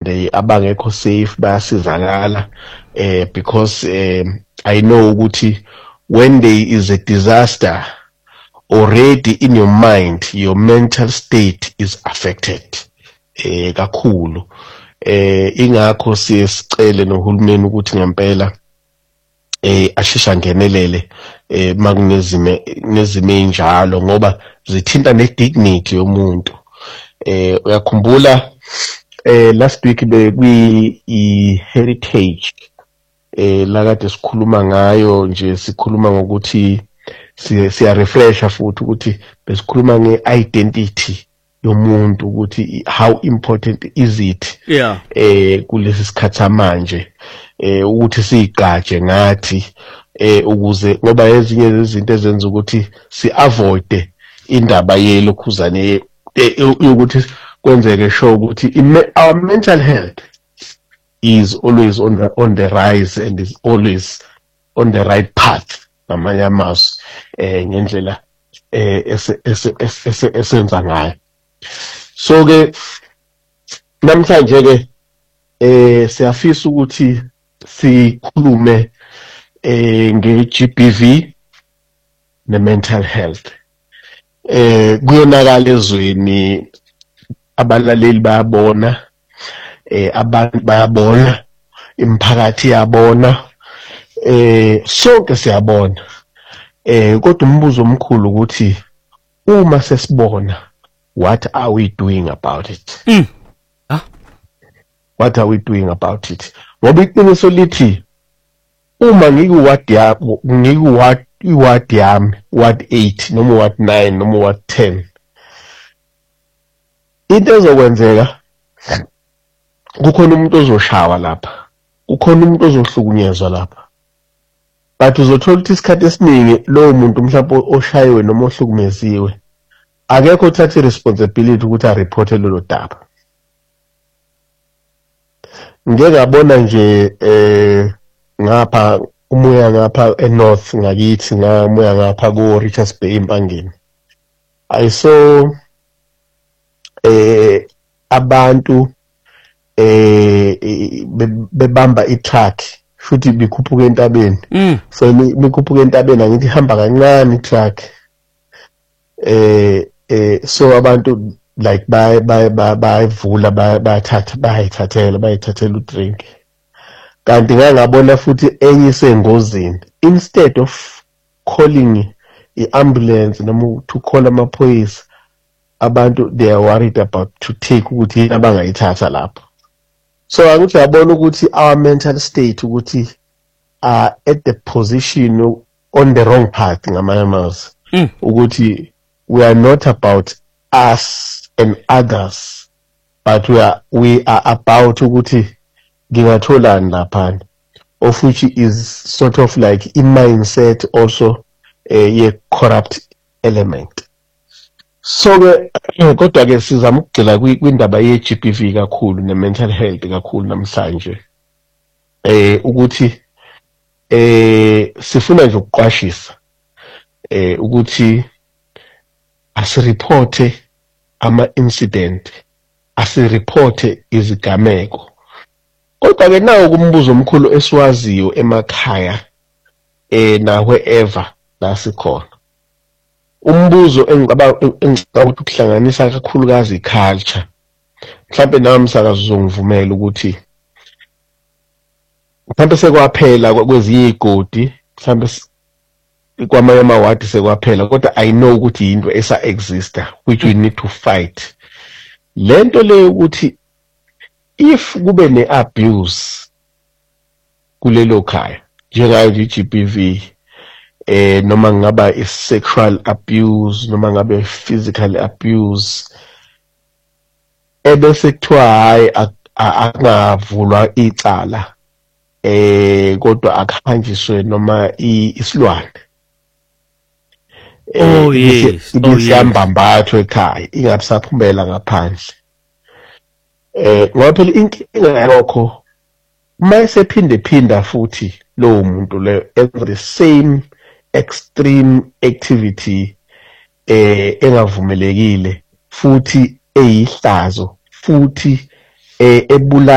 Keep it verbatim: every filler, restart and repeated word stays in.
eh, abangekho safe bayasizakala eh because um I know ukuthi when there is a disaster already in your mind your mental state is affected eh kakhulu eh ingakho siyesicele nohulumeni ukuthi ngempela eh ashesha ngenelele eh makunezime nezime enjalo ngoba zithinta ne dignity yomuntu eh uyakhumbula eh last week bekwi i heritage eh la kade sikhuluma ngayo nje sikhuluma ngokuthi siya refresha futhi ukuthi besikhuluma ngeidentity yomuntu ukuthi how important is it yeah eh kulesi sikhathi manje eh ukuthi sigaje ngathi eh ukuze ngoba ezinye izinto ezenza ukuthi si avoid indaba yelokhuzane ukuthi kwenzeke sure ukuthi our mental health is always on the on the rise and is always on the right path ngamanye amazwi eh ngendlela eh esenza ngayo so ke namhlanje ke eh siyafisa ukuthi sikhulume eh nge-G B V ne mental health eh kuyonakala ezweni abalaleli bayabona eh abantu bayabona imphakathi yabona eh sonke siyabona eh kodwa umbuzo omkhulu ukuthi uma sesibona what are we doing about it mm. ah what are we doing about it ngoba iqiniso lithi uma ngikuward yabo ngikuward iward yami ward eight noma ward nine noma ward ten into ezokwenzeka kukhona umuntu ozoshawa lapha kukhona umuntu ozohlukunyezwa lapha but uzothola ukuthi isikhathi esiningi lowo muntu mhlawumbe oshayiwe noma ohlukumeziwe akekho uthatha responsibility ukuthi a report lelo daba ngeke ngabona nje eh ngapha umoya ngapha eNorth ngakithi ngamoya ngapha ku Richards Bay impangeni I saw eh abantu eh bebamba itruck futhi bikhuphuka entabeni mm. so bikhuphuka entabeni angithi hamba kancane itruck eh eh so abantu like bay bay bayivula bayathatha bayithathela bayithathela udrink kanti ngangabona futhi enye isengozini instead of calling i-ambulance noma to call amaphoyisa abantu they are worried about to take ukuthi abangayithatha lapho so akuthi yabona ukuthi our mental state ukuthi are at the position on the wrong path ngamanye amazwi mm. ukuthi we are not about us and others but we are we are about ukuthi ngingatholani lapha of which is sort of like in mindset also a uh, corrupt element so ke kodwa ke sizama ukugcila kwindaba ye-G B V kakhulu ne mental health kakhulu namhlanje eh ukuthi eh sifuna nje ukuqwashisa eh ukuthi asiriporte ama incident asiriporte izigameko kodwa ke nawo kumbuzo omkhulu esiwaziyo emakhaya eh na wherever la sikhona umbuzo engicaba engicaba ukuthi kuhlanganisa kakhulukazi iculture mhlawumbe nawe msakazo uzongivumela ukuthi mhlawumbe sekwaphela kwezinye igodi mhlawumbe kwamanye amawadi sekwaphela kodwa I know ukuthi into esa exista which we need to fight lento le ukuthi if kube ne abuse kulelo khaya njengayo i-G B V eh noma ngaba i sexual abuse noma ngabe physical abuse ebese kuthiwa hayi akungavulwa icala eh kodwa akhanjiswe noma isilwane oh yes oh yes iyambambatho ekhaya ingabisaphumbela ngaphandle eh ngoba phela inkinga yakho mayise phinde phinda futhi lo muntu le the same extreme activity eh engavumelekile futhi eyihlazo futhi eh ebula